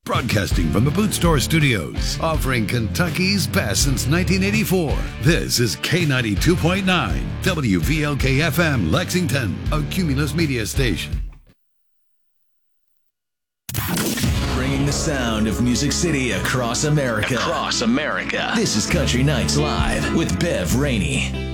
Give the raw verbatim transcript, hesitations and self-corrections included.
Broadcasting from the Boot Store Studios, offering Kentucky's best since nineteen eighty-four. This is K ninety-two point nine, W V L K F M, Lexington, a Cumulus media station. Bringing the sound of Music City across America. Across America. This is Country Nights Live with Bev Rainey.